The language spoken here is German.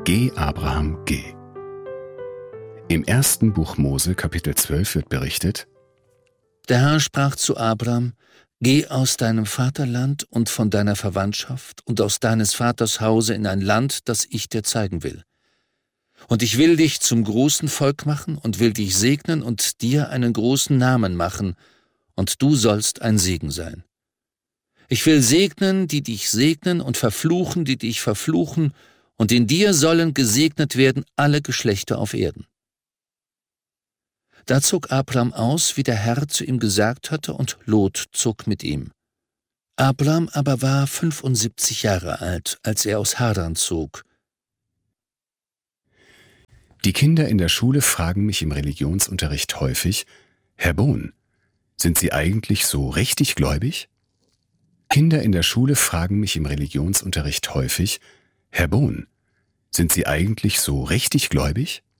Geh, Abraham, geh. Im 1. Buch Mose, Kapitel 12, wird berichtet: Der Herr sprach zu Abram: Geh aus deinem Vaterland und von deiner Verwandtschaft und aus deines Vaters Hause in ein Land, das ich dir zeigen will. Und ich will dich zum großen Volk machen und will dich segnen und dir einen großen Namen machen, und du sollst ein Segen sein. Ich will segnen, die dich segnen, und verfluchen, die dich verfluchen, und in dir sollen gesegnet werden alle Geschlechter auf Erden. Da zog Abram aus, wie der Herr zu ihm gesagt hatte, und Lot zog mit ihm. Abram aber war 75 Jahre alt, als er aus Haran zog. Die Kinder in der Schule fragen mich im Religionsunterricht häufig: Herr Bohn, sind Sie eigentlich so richtig gläubig? Kinder in der Schule fragen mich im Religionsunterricht häufig: Herr Bohn, sind Sie eigentlich so richtig gläubig?